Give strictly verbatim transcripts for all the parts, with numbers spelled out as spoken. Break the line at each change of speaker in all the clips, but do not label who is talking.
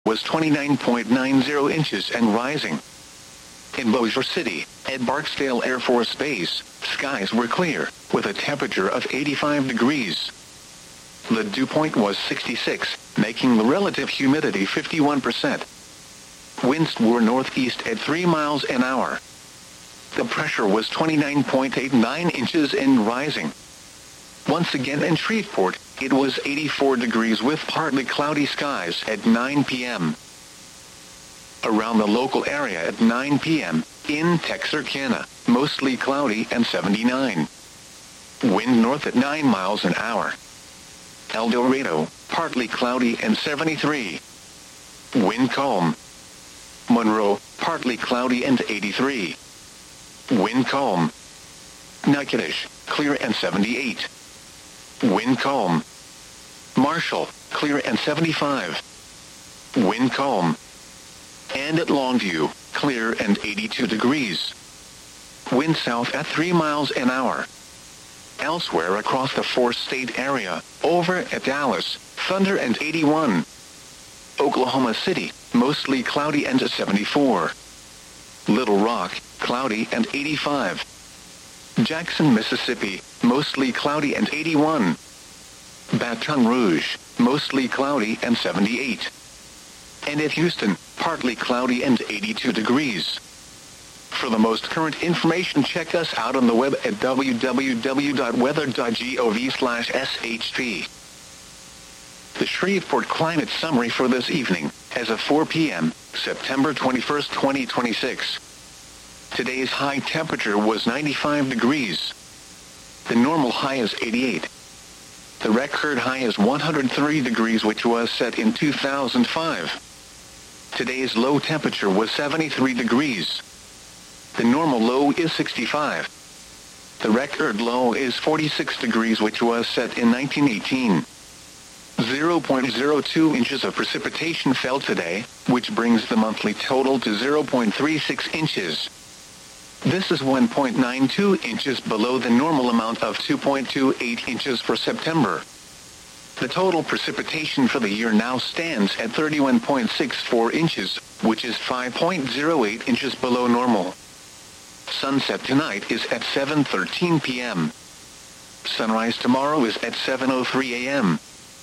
was twenty-nine point nine zero inches and rising. In Bossier City, at Barksdale Air Force Base, skies were clear, with a temperature of eighty-five degrees. The dew point was sixty-six, making the relative humidity fifty-one percent. Winds were northeast at three miles an hour. The pressure was twenty-nine point eight nine inches and rising. Once again in Shreveport, it was eighty-four degrees with partly cloudy skies at nine p m Around the local area at nine p m, in Texarkana, mostly cloudy and seventy-nine. Wind north at nine miles an hour. El Dorado, partly cloudy and seventy-three. Wind calm. Monroe, partly cloudy and eighty-three. Wind calm. Natchitoches, clear and seventy-eight. Wind calm. Marshall, clear and seventy-five. Wind calm. And at Longview, clear and eighty-two degrees. Wind south at three miles an hour. Elsewhere across the four-state area, over at Dallas, thunder and eighty-one. Oklahoma City, mostly cloudy and seventy-four. Little Rock, cloudy and eighty-five. Jackson, Mississippi, mostly cloudy and eighty-one. Baton Rouge, mostly cloudy and seventy-eight. And at Houston, partly cloudy and eighty-two degrees. For the most current information, check us out on the web at w w w dot weather dot gov slash s h p. The Shreveport Climate Summary for this evening, as of four p m, September twenty-first, twenty twenty-six. Today's high temperature was ninety-five degrees. The normal high is eighty-eight. The record high is one hundred three degrees, which was set in two thousand five. Today's low temperature was seventy-three degrees. The normal low is sixty-five. The record low is forty-six degrees, which was set in nineteen eighteen. zero point zero two inches of precipitation fell today, which brings the monthly total to zero point three six inches. This is one point nine two inches below the normal amount of two point two eight inches for September. The total precipitation for the year now stands at thirty-one point six four inches, which is five point zero eight inches below normal. Sunset tonight is at seven thirteen p m Sunrise tomorrow is at seven oh three a m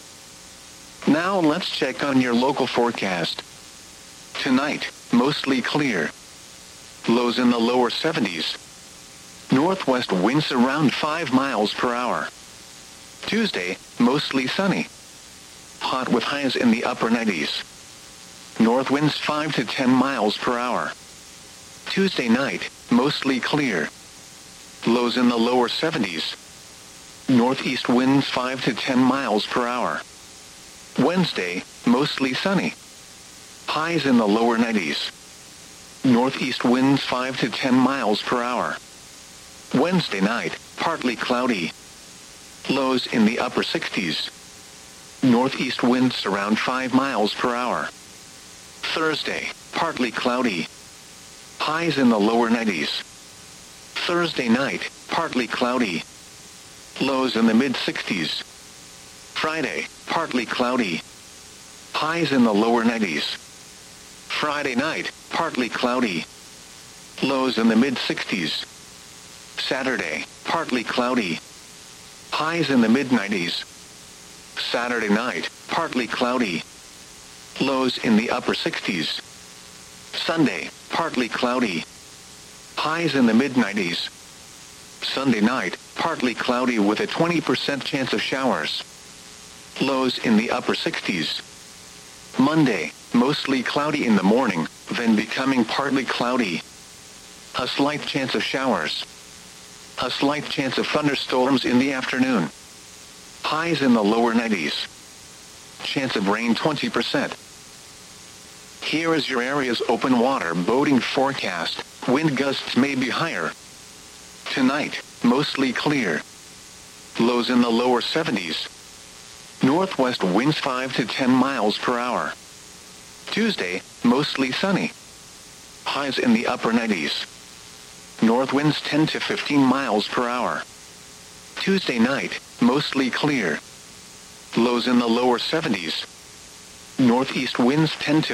Now let's check on your local forecast. Tonight, mostly clear. Lows in the lower seventies. Northwest winds around five miles per hour. Tuesday, mostly sunny. Hot with highs in the upper nineties. North winds five to ten miles per hour. Tuesday night, mostly clear. Lows in the lower seventies. Northeast winds five to ten miles per hour. Wednesday, mostly sunny. Highs in the lower nineties. Northeast winds five to ten miles per hour. Wednesday night, partly cloudy. Lows in the upper sixties. Northeast winds around five miles per hour. Thursday, partly cloudy. Highs in the lower nineties. Thursday night, partly cloudy. Lows in the mid-sixties. Friday, partly cloudy. Highs in the lower nineties. Friday night, partly cloudy. Lows in the mid-sixties. Saturday, partly cloudy. Highs in the mid-nineties. Saturday night, partly cloudy. Lows in the upper sixties. Sunday, partly cloudy. Highs in the mid-nineties. Sunday night, partly cloudy with a twenty percent chance of showers. Lows in the upper sixties. Monday, mostly cloudy in the morning, then becoming partly cloudy. A slight chance of showers. A slight chance of thunderstorms in the afternoon. Highs in the lower nineties. Chance of rain twenty percent. Here is your area's open water boating forecast. Wind gusts may be higher. Tonight, mostly clear. Lows in the lower seventies. Northwest winds five to ten miles per hour. Tuesday, mostly sunny. Highs in the upper nineties. North winds ten to fifteen miles per hour. Tuesday night, mostly clear. Lows in the lower seventies. Northeast winds ten to